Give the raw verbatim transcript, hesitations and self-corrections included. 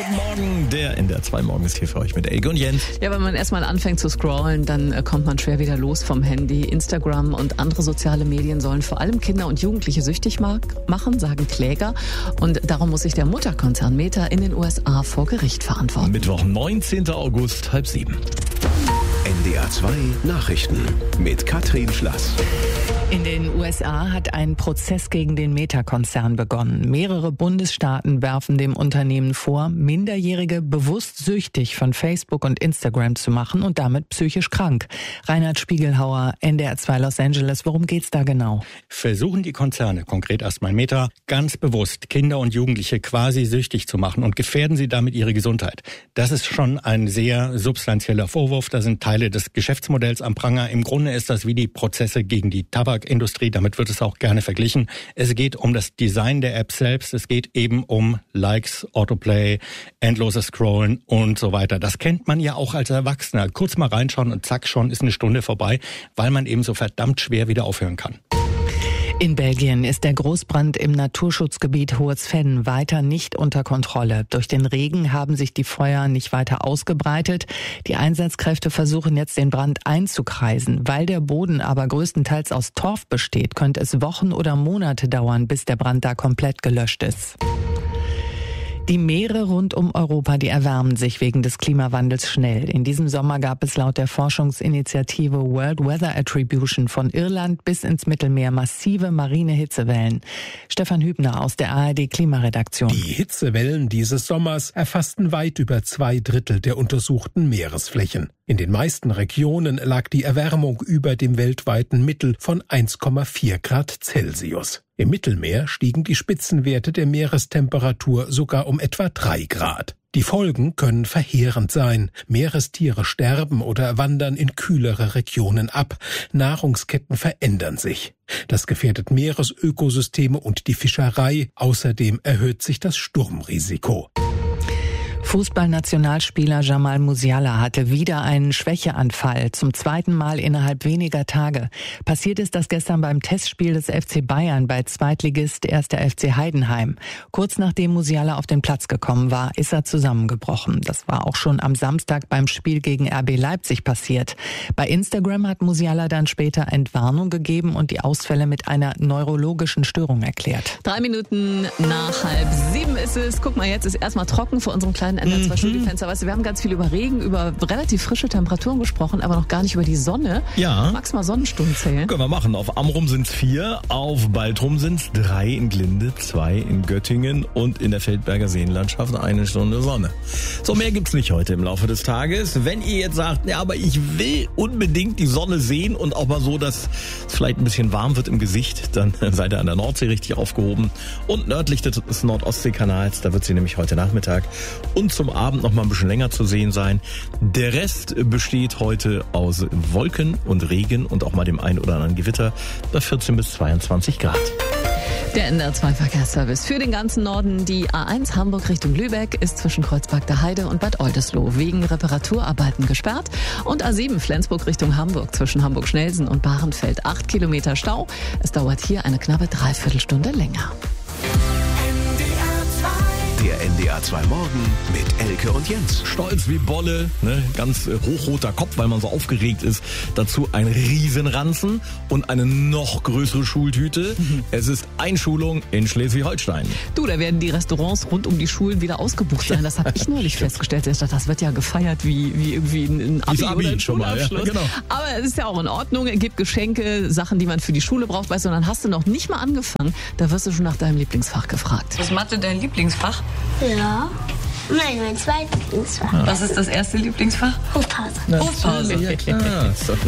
Guten Morgen, der N D R zwei Morgen ist hier für euch mit Elke und Jens. Ja, wenn man erstmal anfängt zu scrollen, dann äh, kommt man schwer wieder los vom Handy. Instagram und andere soziale Medien sollen vor allem Kinder und Jugendliche süchtig ma- machen, sagen Kläger. Und darum muss sich der Mutterkonzern Meta in den U S A vor Gericht verantworten. Mittwoch, neunzehnten August, halb sieben. N D R zwei Nachrichten mit Katrin Schlass. In den U S A hat ein Prozess gegen den Meta-Konzern begonnen. Mehrere Bundesstaaten werfen dem Unternehmen vor, Minderjährige bewusst süchtig von Facebook und Instagram zu machen und damit psychisch krank. Reinhard Spiegelhauer, N D R zwei Los Angeles. Worum geht's da genau? Versuchen die Konzerne, konkret erstmal Meta, ganz bewusst Kinder und Jugendliche quasi süchtig zu machen und gefährden sie damit ihre Gesundheit. Das ist schon ein sehr substanzieller Vorwurf. Da sind Teile des Geschäftsmodells am Pranger. Im Grunde ist das wie die Prozesse gegen die Tabak Industrie, damit wird es auch gerne verglichen. Es geht um das Design der App selbst, es geht eben um Likes, Autoplay, endloses Scrollen und so weiter. Das kennt man ja auch als Erwachsener. Kurz mal reinschauen und zack, schon ist eine Stunde vorbei, weil man eben so verdammt schwer wieder aufhören kann. In Belgien ist der Großbrand im Naturschutzgebiet Hohes-Venn weiter nicht unter Kontrolle. Durch den Regen haben sich die Feuer nicht weiter ausgebreitet. Die Einsatzkräfte versuchen jetzt, den Brand einzukreisen. Weil der Boden aber größtenteils aus Torf besteht, könnte es Wochen oder Monate dauern, bis der Brand da komplett gelöscht ist. Die Meere rund um Europa, die erwärmen sich wegen des Klimawandels schnell. In diesem Sommer gab es laut der Forschungsinitiative World Weather Attribution von Irland bis ins Mittelmeer massive marine Hitzewellen. Stefan Hübner aus der A R D Klimaredaktion. Die Hitzewellen dieses Sommers erfassten weit über zwei Drittel der untersuchten Meeresflächen. In den meisten Regionen lag die Erwärmung über dem weltweiten Mittel von eins Komma vier Grad Celsius. Im Mittelmeer stiegen die Spitzenwerte der Meerestemperatur sogar um etwa drei Grad. Die Folgen können verheerend sein. Meerestiere sterben oder wandern in kühlere Regionen ab. Nahrungsketten verändern sich. Das gefährdet Meeresökosysteme und die Fischerei. Außerdem erhöht sich das Sturmrisiko. Fußballnationalspieler Jamal Musiala hatte wieder einen Schwächeanfall, zum zweiten Mal innerhalb weniger Tage. Passiert ist das gestern beim Testspiel des F C Bayern bei Zweitligist erster F C Heidenheim. Kurz nachdem Musiala auf den Platz gekommen war, ist er zusammengebrochen. Das war auch schon am Samstag beim Spiel gegen R B Leipzig passiert. Bei Instagram hat Musiala dann später Entwarnung gegeben und die Ausfälle mit einer neurologischen Störung erklärt. Drei Minuten nach halb sieben ist es. Guck mal, jetzt ist erstmal trocken vor unserem kleinen N D R zwei Studiofenster. Weißt du, wir haben ganz viel über Regen, über relativ frische Temperaturen gesprochen, aber noch gar nicht über die Sonne. Ja. Magst du mal Sonnenstunden zählen? Können wir machen. Auf Amrum sind es vier, auf Baltrum sind es drei, in Glinde zwei, in Göttingen und in der Feldberger Seenlandschaft eine Stunde Sonne. So, mehr gibt's nicht heute im Laufe des Tages. Wenn ihr jetzt sagt, ja, aber ich will unbedingt die Sonne sehen und auch mal so, dass es vielleicht ein bisschen warm wird im Gesicht, dann seid ihr an der Nordsee richtig aufgehoben. Und nördlich des Nordostseekanals, da wird sie nämlich heute Nachmittag und zum Abend noch mal ein bisschen länger zu sehen sein. Der Rest besteht heute aus Wolken und Regen und auch mal dem einen oder anderen Gewitter bei vierzehn bis zweiundzwanzig Grad. Der N D R zwei Verkehrsservice für den ganzen Norden. Die A eins Hamburg Richtung Lübeck ist zwischen Kreuzberg der Heide und Bad Oldesloe wegen Reparaturarbeiten gesperrt. Und A sieben Flensburg Richtung Hamburg zwischen Hamburg-Schnelsen und Bahrenfeld acht Kilometer Stau. Es dauert hier eine knappe Dreiviertelstunde länger. Der N D R zwei Morgen mit Elke und Jens. Stolz wie Bolle, ne? Ganz äh, hochroter Kopf, weil man so aufgeregt ist. Dazu ein Riesenranzen und eine noch größere Schultüte. Mhm. Es ist Einschulung in Schleswig-Holstein. Du, da werden die Restaurants rund um die Schulen wieder ausgebucht sein. Das habe ich neulich festgestellt. Ich dachte, das wird ja gefeiert wie, wie irgendwie ein Abi, Abi oder ein schon mal, ja, genau. Aber es ist ja auch in Ordnung. Es gibt Geschenke, Sachen, die man für die Schule braucht. Weißt du, und dann hast du noch nicht mal angefangen. Da wirst du schon nach deinem Lieblingsfach gefragt. Ist Mathe dein Lieblingsfach? Ja. Nein, mein zweites Lieblingsfach. Was ist das erste Lieblingsfach? Hofpause. Hofpause, ja klar. So.